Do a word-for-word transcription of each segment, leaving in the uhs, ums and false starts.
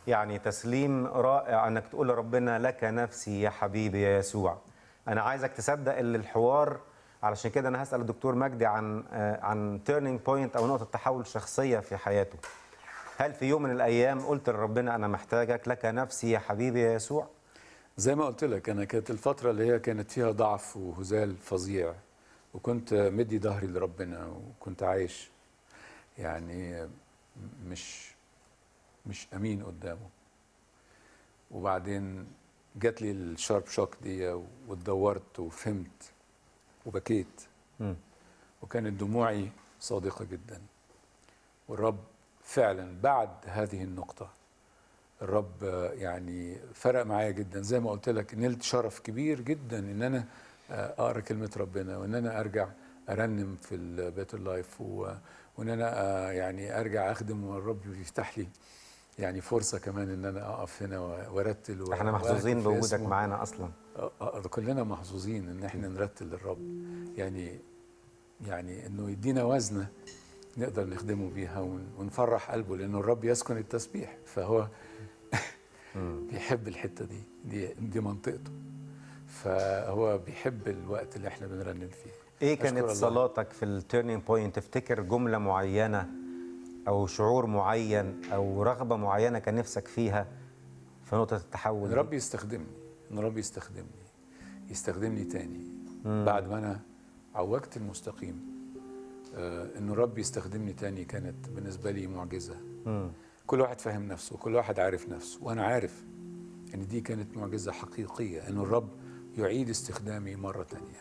يعني تسليم رائع انك تقول لربنا لك نفسي يا حبيبي يا يسوع. انا عايزك تصدق ان الحوار، علشان كده انا هسأل الدكتور مجدي عن آه، عن تيرنينج بوينت او نقطة تحول شخصية في حياته. هل في يوم من الايام قلت لربنا انا محتاجك لك نفسي يا حبيبي يا يسوع؟ زي ما قلت لك، انا كانت الفتره اللي هي كانت فيها ضعف وهزال فظيع، وكنت مدي ظهري لربنا، وكنت عايش يعني مش مش امين قدامه. وبعدين جات لي الشارب شوك دي، واتدورت وفهمت وبكيت، مم. وكانت دموعي صادقه جدا. والرب فعلا بعد هذه النقطه، الرب يعني فرق معايا جدا. زي ما قلت لك، نلت شرف كبير جدا ان انا اقرا كلمه ربنا، وان انا ارجع ارنم في البيت اللايف، وان انا يعني ارجع اخدم، والرب يفتح لي يعني فرصه كمان ان انا اقف هنا وارتل احنا واهتف محظوظين في بوجودك اسمه. معانا اصلا. كلنا محظوظين ان احنا نرتل للرب، يعني يعني انه يدينا وزنه نقدر نخدمه بيها ونفرح قلبه، لانه الرب يسكن التسبيح، فهو بيحب الحته دي دي دي منطقته، فهو بيحب الوقت اللي احنا بنرنم فيه. ايه كانت أشكر الله. صلاتك في التيرنينج بوينت؟ تفتكر جملة معينة او شعور معين او رغبة معينة كان نفسك فيها في نقطة ان التحول دي؟ رب يستخدمني، ان رب يستخدمني يستخدمني تاني بعد ما انا عوجت المستقيم. آه ان رب يستخدمني تاني كانت بالنسبه لي معجزه. مم. كل واحد فاهم نفسه، وكل واحد عارف نفسه، وانا عارف ان دي كانت معجزه حقيقيه، ان الرب يعيد استخدامي مره تانيه.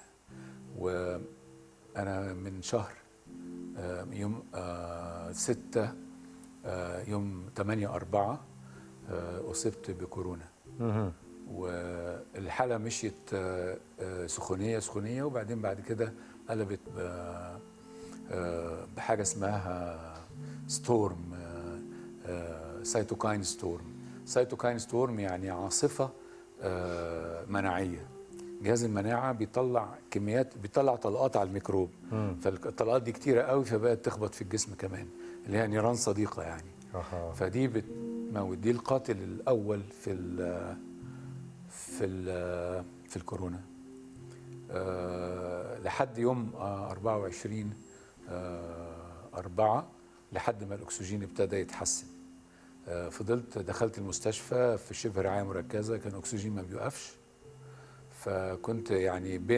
وانا من شهر آه يوم آه ستة آه يوم ثمانية أربعة آه أصبت بكورونا. مم. والحالة مشيت آه آه سخونية سخونية، وبعدين بعد كده قلبت آه آه بحاجة اسمها ستورم، آه آه سيتوكاين ستورم. سيتوكاين ستورم يعني عاصفة آه مناعية. جهاز المناعة بيطلع كميات، بيطلع طلقات على الميكروب، فالطلقات دي كتيرة قوي، فبقت تخبط في الجسم كمان، اللي هي نيران صديقة يعني. أها. فدي بتموت. دي القاتل الأول في ال في ال في الكورونا. أه لحد يوم آه أربعة وعشرين آه أربعة، لحد ما الأكسجين ابتدى يتحسن. أه فضلت دخلت المستشفى في شبه رعاية مركزة، كان الأكسجين ما بيوقفش، فكنت يعني بين